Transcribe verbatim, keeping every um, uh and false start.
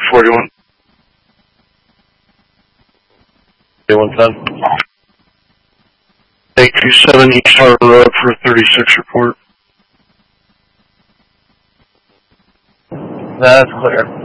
forty-one. forty-one ten. eight two seven East Harbor Road for a thirty-six report. That's clear.